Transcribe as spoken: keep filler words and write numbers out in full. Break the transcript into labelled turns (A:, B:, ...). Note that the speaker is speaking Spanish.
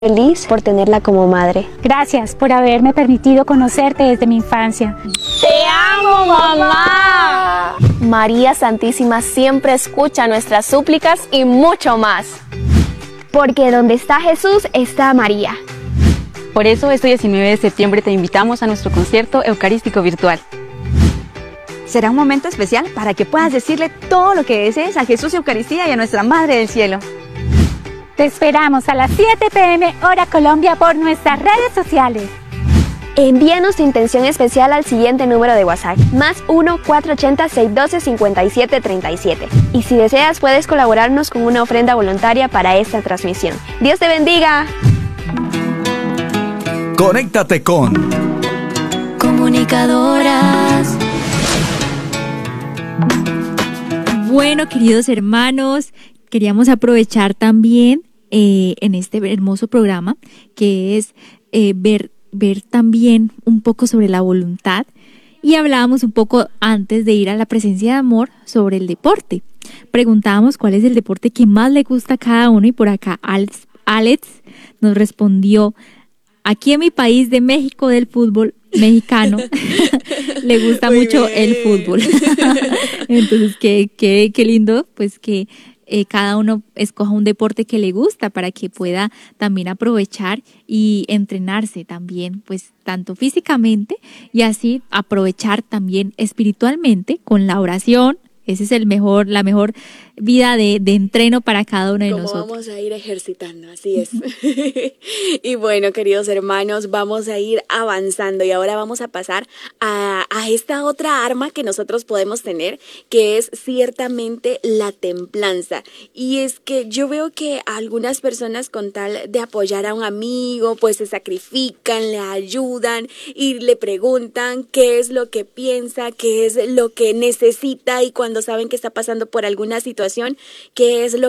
A: Feliz por tenerla como madre.
B: Gracias por haberme permitido conocerte desde mi infancia.
C: ¡Te amo, mamá!
A: María Santísima siempre escucha nuestras súplicas y mucho más.
D: Porque donde está Jesús está María.
E: Por eso este diecinueve de septiembre te invitamos a nuestro concierto eucarístico virtual.
F: Será un momento especial para que puedas decirle todo lo que desees a Jesús Eucaristía y a nuestra Madre del Cielo.
B: Te esperamos a las siete pe eme hora Colombia por nuestras redes sociales.
D: Envíanos tu intención especial al siguiente número de WhatsApp, más uno cuatrocientos ochenta, seiscientos doce, cincuenta y siete treinta y siete. Y si deseas, puedes colaborarnos con una ofrenda voluntaria para esta transmisión. ¡Dios te bendiga!
G: Conéctate con
H: Comunicadoras. Bueno, queridos hermanos, queríamos aprovechar también eh, en este hermoso programa que es eh, ver, ver también un poco sobre la voluntad, y hablábamos un poco antes de ir a la presencia de amor sobre el deporte. Preguntábamos cuál es el deporte que más le gusta a cada uno, y por acá Alex, Alex nos respondió: aquí en mi país de México, del fútbol mexicano, le gusta Muy mucho bien. el fútbol. Entonces, qué, qué, qué lindo, pues que eh, cada uno escoja un deporte que le gusta para que pueda también aprovechar y entrenarse también, pues tanto físicamente, y así aprovechar también espiritualmente con la oración. Ese es el mejor, la mejor vida de, de entreno para cada uno de
C: Como
H: nosotros.
C: Vamos a ir ejercitando, así es. Y bueno, queridos hermanos, vamos a ir avanzando y ahora vamos a pasar a, a esta otra arma que nosotros podemos tener, que es ciertamente la templanza. Y es que yo veo que algunas personas, con tal de apoyar a un amigo, pues se sacrifican, le ayudan y le preguntan qué es lo que piensa, qué es lo que necesita, y cuando saben que está pasando por alguna situación, qué es lo